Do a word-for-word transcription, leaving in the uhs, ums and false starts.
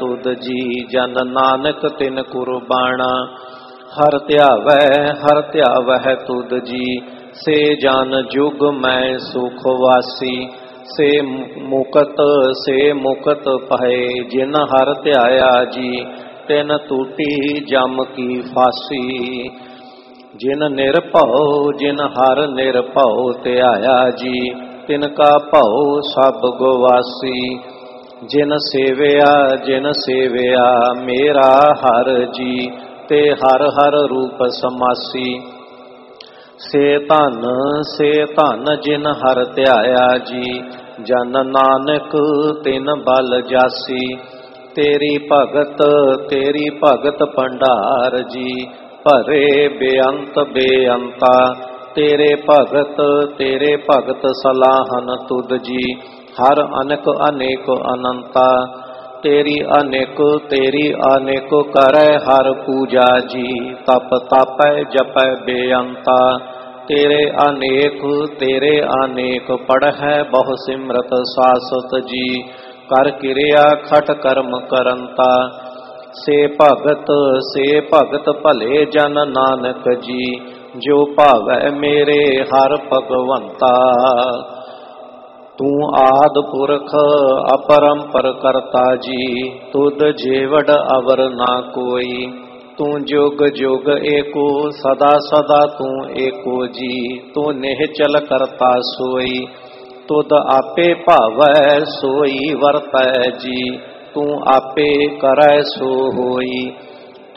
तुद जी। जन नानक तिन कुर्बाना हर ध्यावै हर ध्यावै तुद जी। से जन जुग मैं सुख वासी से मुकत से मुकत पाए। जिन हर ध्याया जी तिन टूटी जम की फांसी। जिन निरभव जिन हर निरभव ध्याया जी तिनका भव सब गवासी। जिन सेविया जिन सेविया मेरा हर जी ते हर हर रूप समासी। से धन से धन जिन हर ध्याया जी जन नानक तिन बल जासी। तेरी भगत तेरी भगत भंडार जी भरे बेअंत बेअंता। तेरे भगत तेरे भगत सलाहन तुद जी हर अनेक अनेक अनंता। तेरी अनेक तेरी अनेक करे हर पूजा जी तप तापै जपै बेअंता। तेरे अनेक तेरे अनेक पढ़ै बहु सिमरत सासत जी कर क्रिया खट कर्म करंता। से भगत से भगत भले जन नानक जी जो भावै मेरे हर भगवंता। तू आद पुरख अपरंपर करता जी तुद जेवड़ अवर ना कोई। तू जुग जुग एको सदा सदा तू एको जी। तू निहचल करता सोई तुद आपे भावै सोई वरतै जी। तू आपे करै सो होई